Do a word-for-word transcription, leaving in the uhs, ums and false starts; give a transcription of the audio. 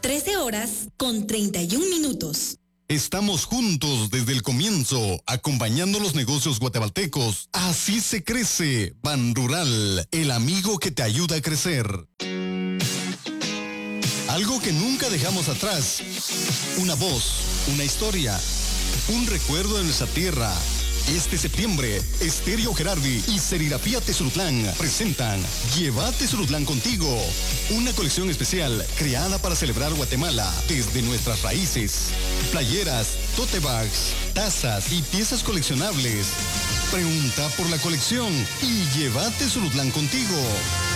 trece horas con treinta y un minutos. Estamos juntos desde el comienzo, acompañando los negocios guatemaltecos. Así se crece. Ban Rural, el amigo que te ayuda a crecer. Algo que nunca dejamos atrás. Una voz, una historia, un recuerdo de nuestra tierra. Este septiembre, Estéreo Gerardi y Serigrafía Tezurutlán presentan Lleva Tezurutlán contigo, una colección especial creada para celebrar Guatemala desde nuestras raíces. Playeras, tote bags, tazas y piezas coleccionables. Pregunta por la colección y lleva Tezurutlán contigo.